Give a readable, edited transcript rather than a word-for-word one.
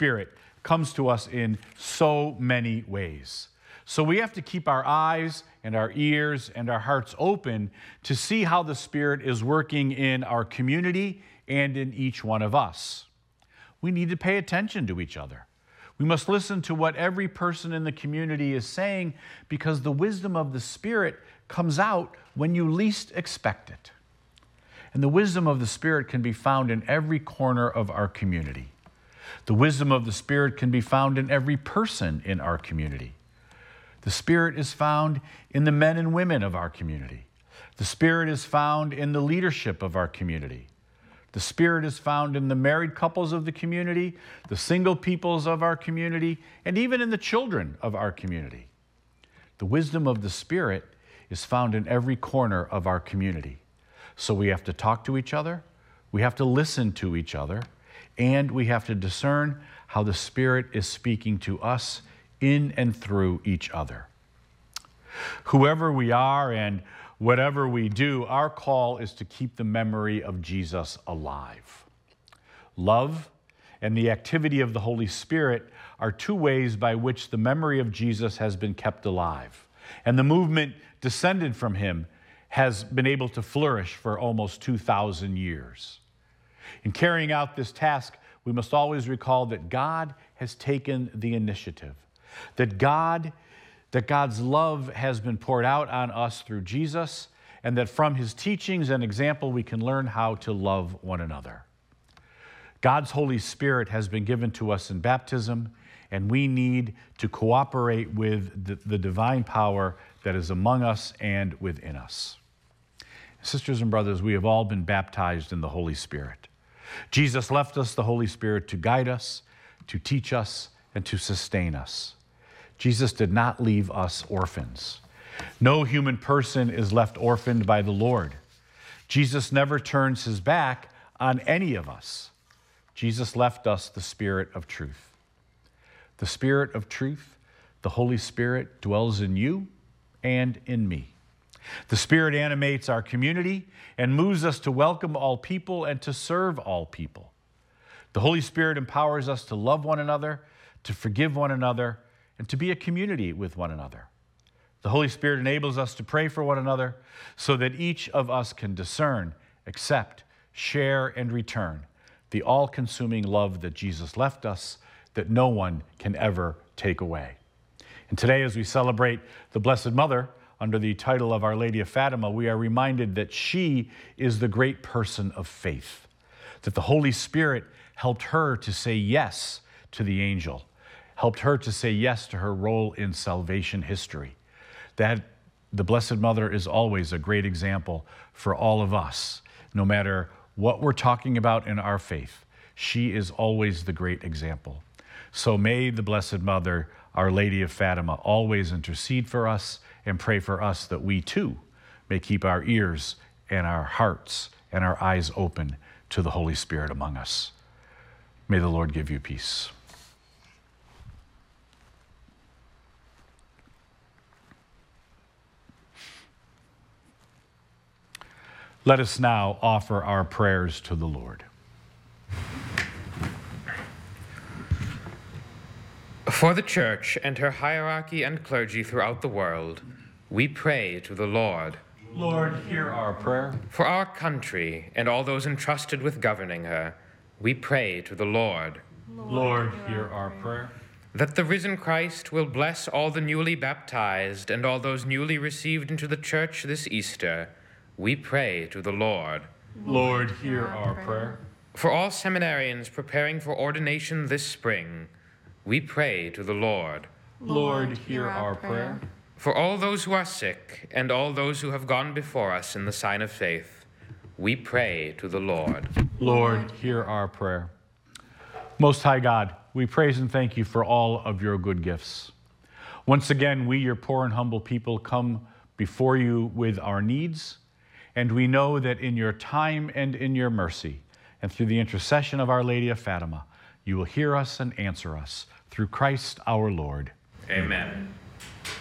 Spirit comes to us in so many ways. So we have to keep our eyes and our ears and our hearts open to see how the Spirit is working in our community and in each one of us. We need to pay attention to each other. We must listen to what every person in the community is saying, because the wisdom of the Spirit comes out when you least expect it. And the wisdom of the Spirit can be found in every corner of our community. The wisdom of the Spirit can be found in every person in our community. The Spirit is found in the men and women of our community. The Spirit is found in the leadership of our community. The Spirit is found in the married couples of the community, the single peoples of our community, and even in the children of our community. The wisdom of the Spirit is found in every corner of our community. So we have to talk to each other, we have to listen to each other, and we have to discern how the Spirit is speaking to us in and through each other. Whoever we are and whatever we do, our call is to keep the memory of Jesus alive. Love and the activity of the Holy Spirit are two ways by which the memory of Jesus has been kept alive. And the movement descended from him has been able to flourish for almost 2,000 years. In carrying out this task, we must always recall that God has taken the initiative, that God's love has been poured out on us through Jesus, and that from his teachings and example we can learn how to love one another. God's Holy Spirit has been given to us in baptism, and we need to cooperate with the divine power that is among us and within us. Sisters and brothers, we have all been baptized in the Holy Spirit. Jesus left us the Holy Spirit to guide us, to teach us, and to sustain us. Jesus did not leave us orphans. No human person is left orphaned by the Lord. Jesus never turns his back on any of us. Jesus left us the Spirit of truth. The Spirit of truth, the Holy Spirit, dwells in you and in me. The Spirit animates our community and moves us to welcome all people and to serve all people. The Holy Spirit empowers us to love one another, to forgive one another, and to be a community with one another. The Holy Spirit enables us to pray for one another so that each of us can discern, accept, share, and return the all-consuming love that Jesus left us, that no one can ever take away. And today, as we celebrate the Blessed Mother under the title of Our Lady of Fatima, we are reminded that she is the great person of faith, that the Holy Spirit helped her to say yes to the angel, helped her to say yes to her role in salvation history, that the Blessed Mother is always a great example for all of us. No matter what we're talking about in our faith, she is always the great example. So may the Blessed Mother, Our Lady of Fatima, always intercede for us and pray for us that we too may keep our ears and our hearts and our eyes open to the Holy Spirit among us. May the Lord give you peace. Let us now offer our prayers to the Lord. For the Church and her hierarchy and clergy throughout the world, we pray to the Lord. Lord, hear our prayer. For our country and all those entrusted with governing her, we pray to the Lord. Lord, hear our prayer. That the risen Christ will bless all the newly baptized and all those newly received into the Church this Easter, we pray to the Lord. Lord, hear our prayer. For all seminarians preparing for ordination this spring, we pray to the Lord. Lord, hear our prayer. For all those who are sick and all those who have gone before us in the sign of faith, we pray to the Lord. Lord, hear our prayer. Most High God, we praise and thank you for all of your good gifts. Once again, we, your poor and humble people, come before you with our needs, and we know that in your time and in your mercy, and through the intercession of Our Lady of Fatima, you will hear us and answer us through Christ our Lord. Amen.